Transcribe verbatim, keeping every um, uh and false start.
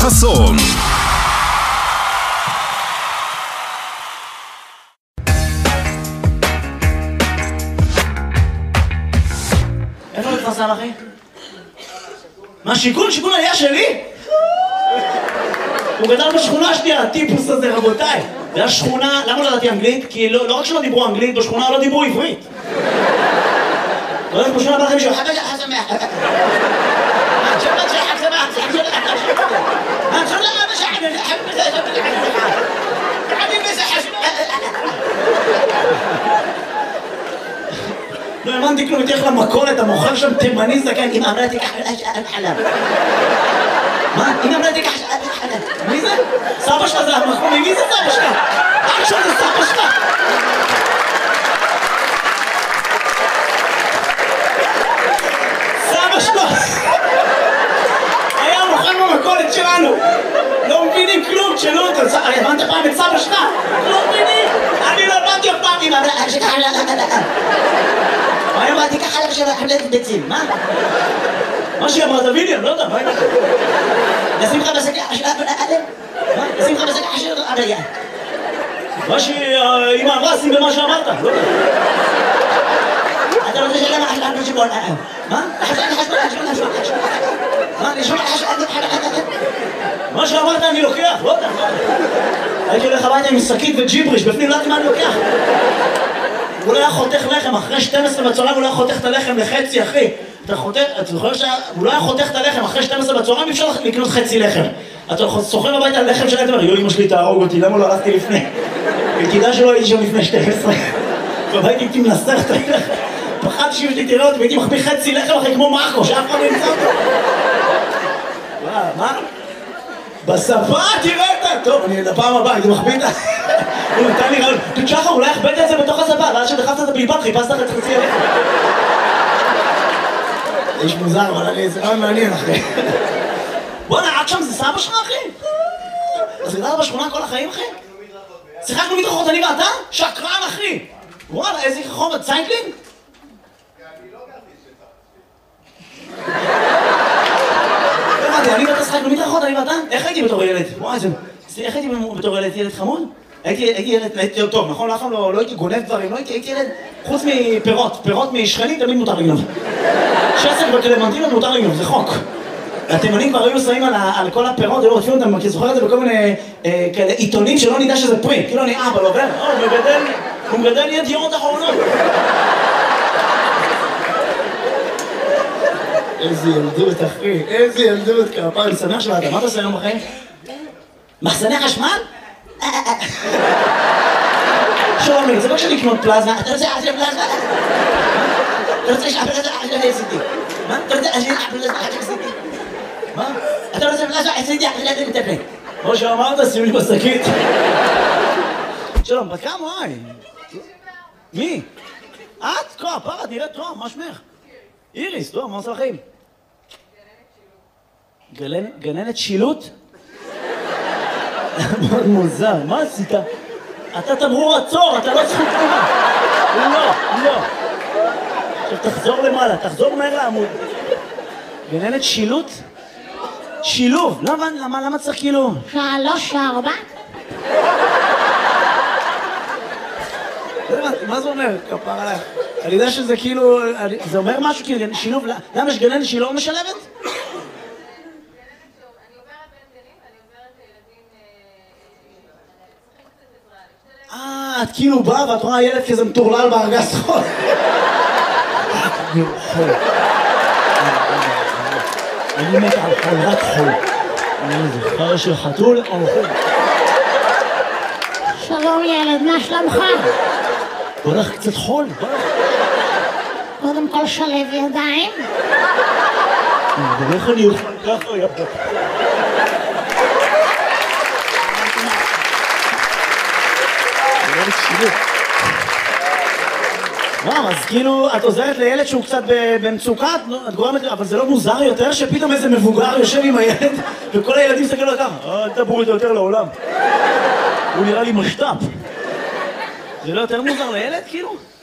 חסון. איפה מתפרסם אחי? מה שיכון? שיכון היה שלי? הוא גדל בשכונה שלי, הטיפוס הזה רבותיי. זה השכונה, למה לא ידעתי אנגלית? כי לא, לא רק שלא דיברו אנגלית, בשכונה לא דיברו עברית. לא יודעת בשכונה בא לכם מישהו, חכה שחק שמח. שחק שחק שמח, שחק שמח. מה, שחק למה שחק? לא האמנתי כלום, הייתי הולך למכולת, המוכר שם תימני זקן, אמא אמרה תיקח חלב. מה? אמא אמרה תיקח חלב. מי זה? סבא שלך זה המחמומי, מי זה סבא שלך? עכשיו זה סבא שלך. סבא שלך. היה מוכר במכולת שלנו. לא מבינים כלום, תשאלו אותו. הבנת פעם את סבא שלך? לא מבינים. אני לא הבנתי אף פעם, אמא אמרה תיקח חלב. אני אמרתי ככה לך של חבלת ביצים, מה? מה שהיא אמרת ויליאם, לא יודע, מה היא אמרת? נשים לך בשקע של אדם? מה? נשים לך בשקע של אדם? מה שאמא אמרה, שים במה שאמרת, לא יודע. אתה רוצה שאלה מה אדם שבול אדם? מה? מה? נשמע לך מה שאמרת אני לוקח, לא יודע. הייתי הולך הביתה עם שקית וג'יבריש, בפנים לא יודעת מה אני לוקח. הוא לא היה חותך לחם, אחרי שתים עשרה בצהריים הוא לא היה חותך את הלחם לחצי, אחי. אתה חותך, אתה זוכר שהוא לא היה חותך את הלחם, אחרי שתים עשרה בצהריים אי אפשר לקנות חצי לחם. אתה סוחר הביתה על לחם שלהם, אתה אומר, יו, אמא שלי תהרוג אותי, למה לא הלכתי לפני? כדאי שלא הייתי שם לפני שתים עשרה. והייתי הייתי מנסח את הלחם. פחדתי שאמא שלי תראה אותי, והייתי מחביא חצי לחם אחרי כמו מרקו, שאף אחד לא ימצא אותו. מה? בשפה תראה את טוב, אני לפעם הבאה, הייתי מחביא את ה... הוא נתן לי רעיון, תשחר, אולי הכבדת את זה בתוך השפה, ואז שדחפת את הבלבט, חיפשת לך את חצי הלחם. איש מוזר, אבל אני זה רעיון מעניין, אחי. בוא נעד שם, זה סבא שלך, אחי? אז גדלת בשכונה כל החיים, אחי? שיחקנו מדרכות, אני ואתה? שקרן, אחי! וואלה, איזה חום, ציינקלין? אני לא גרתי שצריך. אני ואתה שחקנו מדרכות, אני ואתה? איך הייתי בתור ילד? וואי, איך הייתי בתור ילד? ילד חמוד? הייתי ילד, הייתי טוב, נכון? אף פעם לא הייתי גונב דברים, לא הייתי ילד, חוץ מפירות, פירות משכנים תמיד מותר לגנוב. שסק בקלמנטינות מותר לגנוב, זה חוק. התימנים כבר היו שמים על כל הפירות, היו רודפים אותם, כי זוכר את זה בכל מיני עיתונים שלא נדע שזה פרי, כאילו אני אבא, לא עובר, הוא מגדל ידיעות אחרונות. איזה ילדות, אחי, איזה ילדות, כפיים, אני שמח שבאת, מה אתה עושה היום בחיים? מחסני חשמל? שלומי, זה לא כשאני לקנות פלזמה, אתה רוצה עשיר פלזמה? אתה רוצה שעפלזמה עשיר עשיתי? מה? אתה רוצה עשיר פלזמה עשיר עשיתי? מה? אתה רוצה פלזמה עשיתי עשיר מטפל? כמו שאמרת, שים לי בשקית. שלום, בת כמה וואי? מי? את? כה, פרה, נראית טוב, מה שמך? איריס, טוב, מה עושה לכם? גננת שילוט? מאוד מוזר, מה עשית? אתה תמרור עצור, אתה לא זכות תמורה. לא, לא. עכשיו תחזור למעלה, תחזור מהר לעמוד. גננת שילוט? שילוב, למה, למה צריך כאילו? שלוש, ארבע. מה זה אומר? כפר עליך. אני יודע שזה כאילו, זה אומר משהו כאילו, שילוב, למה יש גננת שהיא לא משלבת? אה, את כאילו באה ואת רואה ילד כזה מטורלל בארגז חול. חול. אני מת על חול, רק חול. אני זוכר של חתול או חול. שלום ילד, מה שלומך? בוא לך קצת חול, בוא לך. קודם כל שלב ידיים. איך אני אוכל ככה יפה. וואו, אז כאילו, את עוזרת לילד שהוא קצת במצוקה, את גורמת, אבל זה לא מוזר יותר שפתאום איזה מבוגר יושב עם הילד וכל הילדים מסתכלים לו ככה, אל תבואו איתו יותר לעולם. הוא נראה לי משת"פ. זה לא יותר מוזר לילד, כאילו?